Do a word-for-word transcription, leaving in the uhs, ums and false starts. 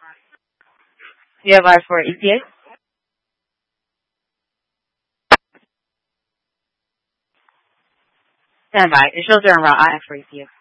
Do you have R for E T A? Stand by. It shows there on route I for E T A.